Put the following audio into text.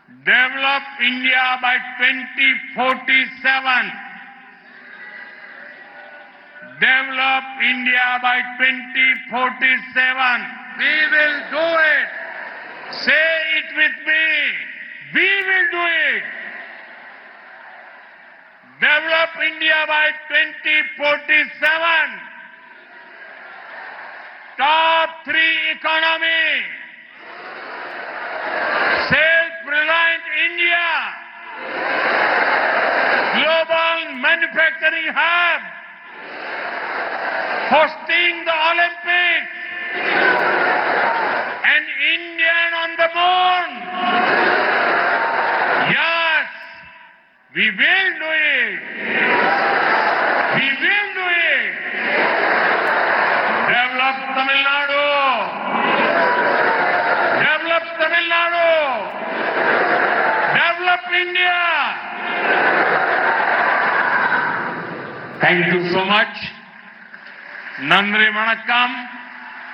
Develop India by 2047. Develop India by 2047. We will do it. Say it with me. We will do it. Develop India by 2047. Top 3 economy. Self-reliant India. Global manufacturing hub. Hosting the Olympics. And Indian on the moon. Yes, we will do it. We will do it. Develop Tamil Nadu. Develop Tamil Nadu. Develop India. Thank you so much. Nandri Vanakkam.